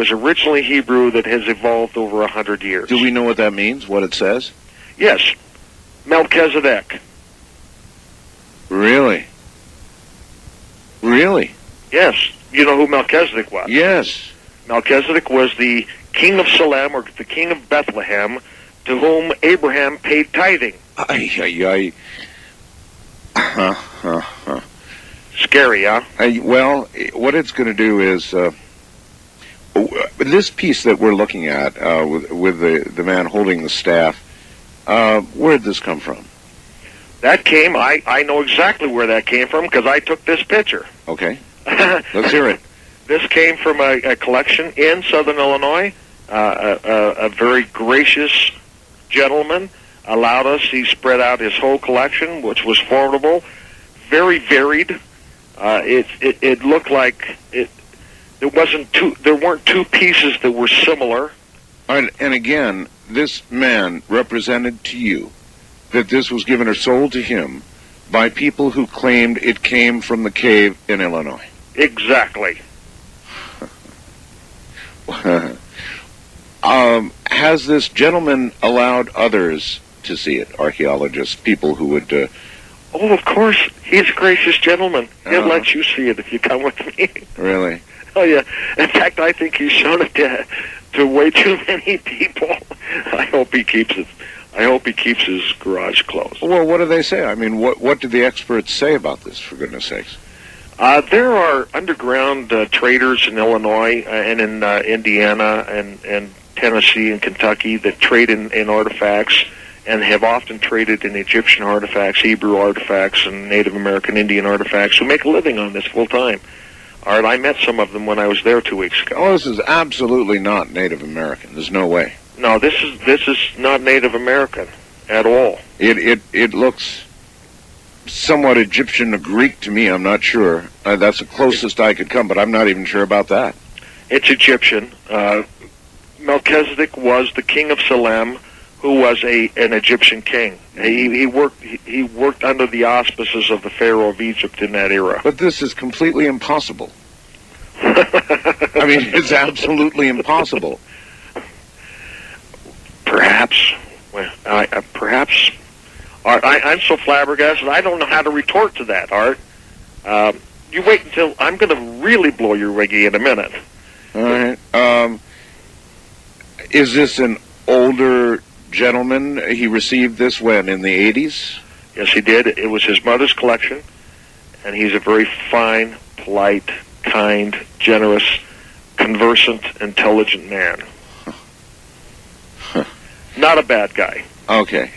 was originally Hebrew that has evolved over 100 years. Do we know what that means, what it says? Yes. Melchizedek. Really? Really? Yes. You know who Melchizedek was? Yes. Melchizedek was the king of Salem, or the king of Bethlehem, to whom Abraham paid tithing. Scary, huh? Well, what it's going to do is, this piece that we're looking at, with the man holding the staff, where did this come from? That came, I know exactly where that came from, because I took this picture. Okay. Let's hear it. This came from a collection in Southern Illinois. A very gracious gentleman allowed us. He spread out his whole collection, which was formidable, very varied. It looked like there weren't two pieces that were similar. And again, this man represented to you that this was given or sold to him by people who claimed it came from the cave in Illinois. Exactly. Has this gentleman allowed others to see it, archaeologists, people who would... Oh, of course. He's a gracious gentleman. He'll let you see it if you come with me. Really? Oh, yeah. In fact, I think he's shown it to way too many people. I hope he keeps it. I hope he keeps his garage closed. Well, what do they say? I mean, what do the experts say about this, for goodness sakes? There are underground traders in Illinois and in Indiana and Tennessee and Kentucky that trade in artifacts and have often traded in Egyptian artifacts, Hebrew artifacts, and Native American Indian artifacts who make a living on this full time. All right, I met some of them when I was there 2 weeks ago. Oh, this is absolutely not Native American. There's no way. No, this is not Native American at all. It looks somewhat Egyptian or Greek to me. I'm not sure. That's the closest I could come, but I'm not even sure about that. It's Egyptian. Melchizedek was the king of Salem, who was an Egyptian king. He worked under the auspices of the Pharaoh of Egypt in that era. But this is completely impossible. I mean, it's absolutely impossible. Perhaps. Well, perhaps. Art, I'm so flabbergasted, I don't know how to retort to that, Art. You wait until... I'm going to really blow your wiggy in a minute. All right. Is this an older gentleman? He received this when, in the 80s? Yes, he did. It was his mother's collection, and he's a very fine, polite, kind, generous, conversant, intelligent man. Not a bad guy. Okay.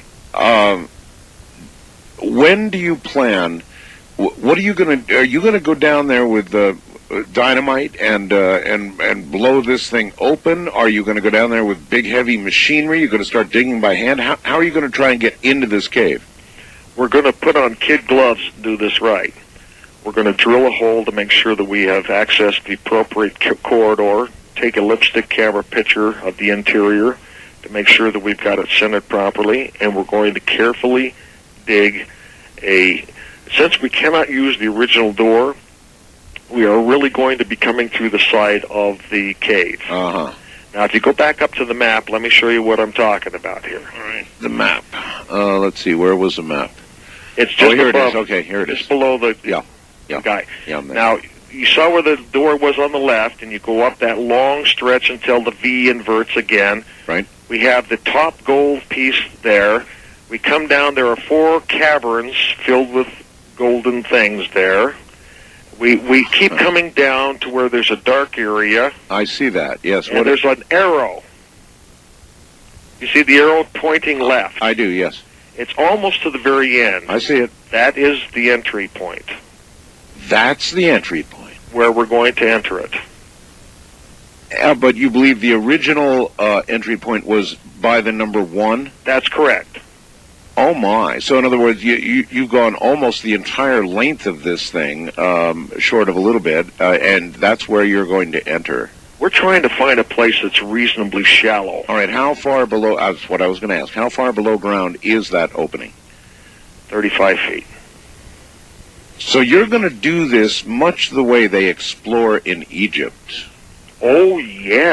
When do you plan? What are you going to? Are you going to go down there with dynamite and blow this thing open? Are you going to go down there with big heavy machinery? You're going to start digging by hand? How are you going to try and get into this cave? We're going to put on kid gloves and do this right. We're going to drill a hole to make sure that we have access to the appropriate corridor, take a lipstick camera picture of the interior to make sure that we've got it centered properly, and we're going to carefully dig since we cannot use the original door, we are really going to be coming through the side of the cave. Uh-huh. Now, if you go back up to the map, let me show you what I'm talking about here. All right. The map. Let's see. Where was the map? It's just here above, it is. Okay, here it is. Just below the guy. Yeah, now, you saw where the door was on the left, and you go up that long stretch until the V inverts again. Right. We have the top gold piece there. We come down, there are 4 caverns filled with golden things there. We keep coming down to where there's a dark area. I see that, yes. And there's an arrow. You see the arrow pointing left? I do, yes. It's almost to the very end. I see it. That is the entry point. That's the entry point. Where we're going to enter it. But you believe the original entry point was by the number 1? That's correct. Oh, my. So, in other words, you've gone almost the entire length of this thing, short of a little bit, and that's where you're going to enter. We're trying to find a place that's reasonably shallow. All right, how far below, that's what I was going to ask, how far below ground is that opening? 35 feet. So you're going to do this much the way they explore in Egypt. Oh, yeah.